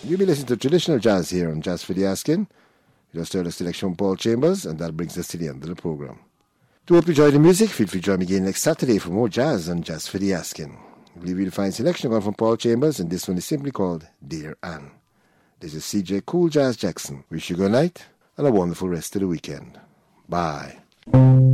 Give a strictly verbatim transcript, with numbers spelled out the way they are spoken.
You'll be listening to traditional jazz here on Jazz for the Asking. You just heard a selection from Paul Chambers, and that brings us to the end of the program. To hope you enjoy the music, feel free to join me again next Saturday for more jazz on Jazz for the Asking. I believe you'll find selection one from Paul Chambers, and this one is simply called Dear Anne. This is C J Cool Jazz Jackson. Wish you good night and a wonderful rest of the weekend. Bye.